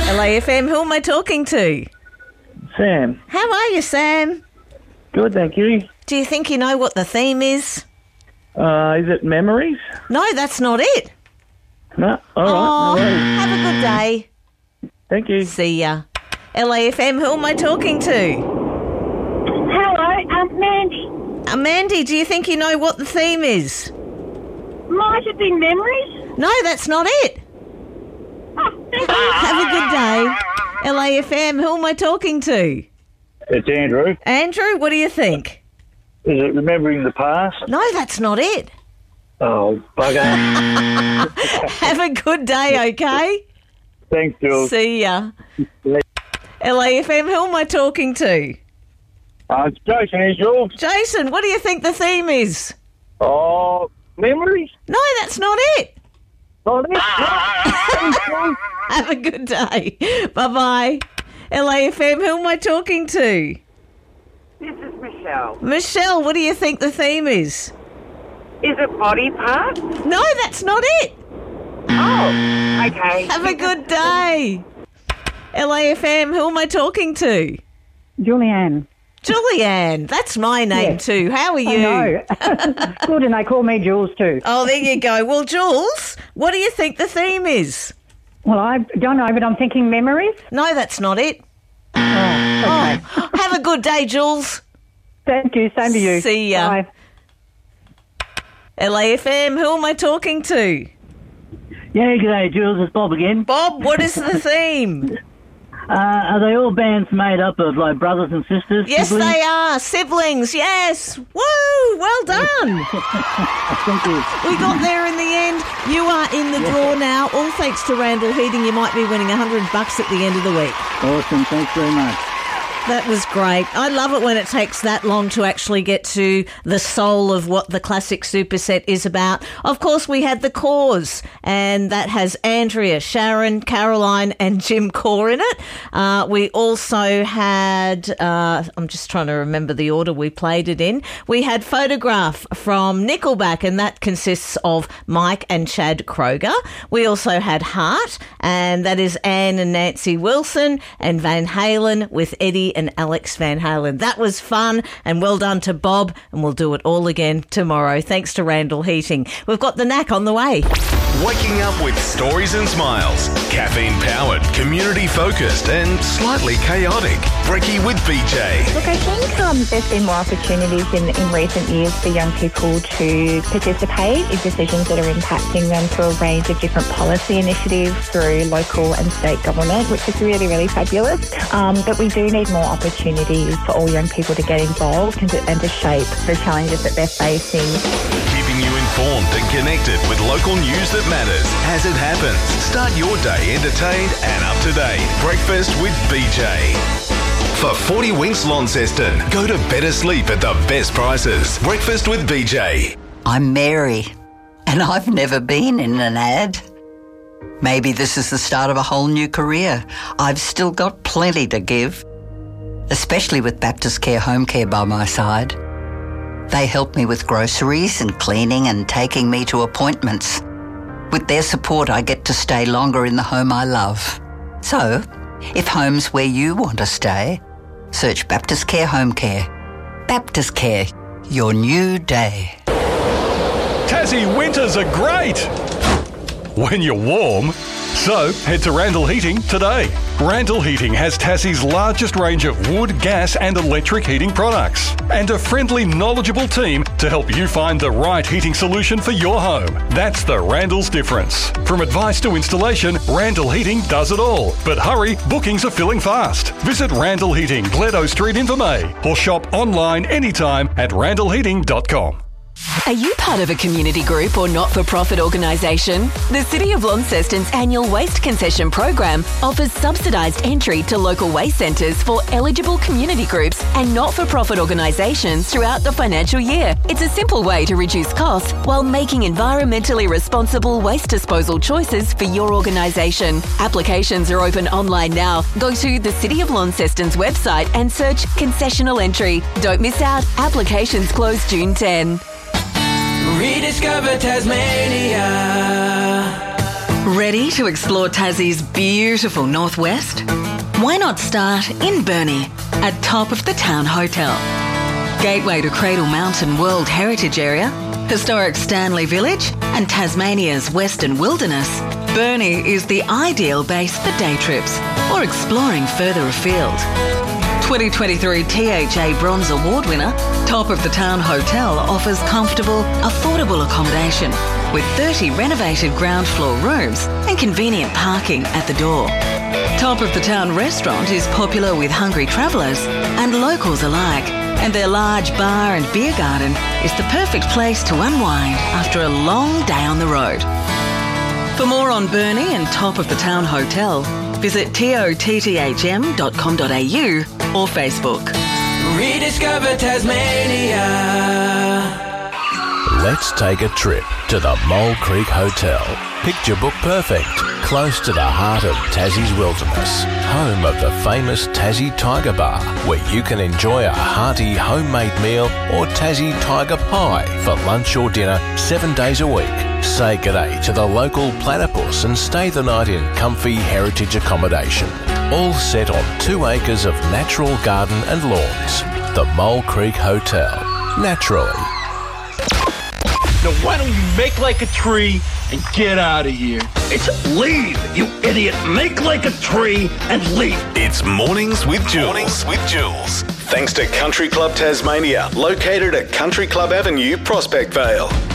LAFM, who am I talking to? Sam. How are you, Sam? Good, thank you. Do you think you know what the theme is? Is it memories? No, that's not it. No? All right, no worries. Have a good day. Thank you. See ya. LAFM, who am I talking to? Hello, Mandy. Mandy, do you think you know what the theme is? Might have been memories. No, that's not it. Oh, thank you. Have a good day. LAFM, who am I talking to? It's Andrew. Andrew, what do you think? Is it remembering the past? No, that's not it. Oh, bugger. Have a good day, okay? Thanks, Jules. See ya. LAFM, who am I talking to? It's Jason here, Jules. Jason, what do you think the theme is? Oh, memories? No, that's not it. Not it? No. Have a good day. Bye-bye. LAFM, who am I talking to? This is Michelle. Michelle, what do you think the theme is? Is it body parts? No, that's not it. Oh, okay. Have a good day. LAFM, who am I talking to? Julianne. Julianne, that's my name Yes. too. How are you? I know. Good, and they call me Jules too. Oh, there you go. Well, Jules, what do you think the theme is? Well, I don't know, but I'm thinking memories. No, that's not it. Okay. Oh, have a good day, Jules. Thank you. Same to you. See ya. Bye. LAFM, who am I talking to? Yeah, g'day, Jules. It's Bob again. Bob, what is the theme? Are they all bands made up of, like, brothers and sisters? Yes, siblings? they are. Siblings, yes. Woo, well done. Thank you. We got there in the end. You are in the draw now. All thanks to Randall Heating. You might be winning $100 at the end of the week. Awesome. Thanks very much. That was great. I love it when it takes that long to actually get to the soul of what the classic superset is about. Of course, we had The Cause, and that has Andrea, Sharon, Caroline and Jim Core in it. We also had, I'm just trying to remember the order we played it in. We had Photograph from Nickelback, and that consists of Mike and Chad Kroger. We also had Heart, and that is Anne and Nancy Wilson, and Van Halen with Eddie and Alex Van Halen. That was fun, and well done to Bob, and we'll do it all again tomorrow. Thanks to Randall Heating. We've got the knack on the way. Waking up with stories and smiles. Caffeine-powered, community-focused and slightly chaotic. Brekkie with BJ. Look, I think there's been more opportunities in recent years for young people to participate in decisions that are impacting them through a range of different policy initiatives through local and state government, which is really, really fabulous. But we do need more opportunities for all young people to get involved and to shape the challenges that they're facing. Keeping you informed and connected with local news that matters as it happens. Start your day entertained and up to date. Breakfast with BJ. For 40 Winks Launceston, go to better sleep at the best prices. Breakfast with BJ. I'm Mary, and I've never been in an ad. Maybe this is the start of a whole new career. I've still got plenty to give, especially with Baptist Care Home Care by my side. They help me with groceries and cleaning and taking me to appointments. With their support, I get to stay longer in the home I love. So, if home's where you want to stay, search Baptist Care Home Care. Baptist Care, your new day. Tassie winters are great when you're warm. So head to Randall Heating today. Randall Heating has Tassie's largest range of wood, gas and electric heating products and a friendly, knowledgeable team to help you find the right heating solution for your home. That's the Randall's difference. From advice to installation, Randall Heating does it all. But hurry, bookings are filling fast. Visit Randall Heating, Gledo Street, Invermay, or shop online anytime at randallheating.com. Are you part of a community group or not-for-profit organisation? The City of Launceston's annual waste concession program offers subsidised entry to local waste centres for eligible community groups and not-for-profit organisations throughout the financial year. It's a simple way to reduce costs while making environmentally responsible waste disposal choices for your organisation. Applications are open online now. Go to the City of Launceston's website and search concessional entry. Don't miss out. Applications close June 10. Rediscover Tasmania. Ready to explore Tassie's beautiful northwest? Why not start in Burnie at Top of the Town Hotel? Gateway to Cradle Mountain World Heritage Area, historic Stanley Village and Tasmania's Western Wilderness, Burnie is the ideal base for day trips or exploring further afield. 2023 THA Bronze Award winner, Top of the Town Hotel offers comfortable, affordable accommodation with 30 renovated ground floor rooms and convenient parking at the door. Top of the Town restaurant is popular with hungry travellers and locals alike, and their large bar and beer garden is the perfect place to unwind after a long day on the road. For more on Burnie and Top of the Town Hotel, visit totthm.com.au or Facebook. Rediscover Tasmania. Let's take a trip to the Mole Creek Hotel. Picture book perfect, close to the heart of Tassie's wilderness, home of the famous Tassie Tiger Bar, where you can enjoy a hearty homemade meal or Tassie Tiger Pie for lunch or dinner 7 days a week. Say g'day to the local platypus and stay the night in comfy heritage accommodation. All set on 2 acres of natural garden and lawns. The Mole Creek Hotel. Naturally. Now why don't you make like a tree and get out of here? It's leave, you idiot. Make like a tree and leave. It's Mornings with Jules. Thanks to Country Club Tasmania, located at Country Club Avenue, Prospect Vale.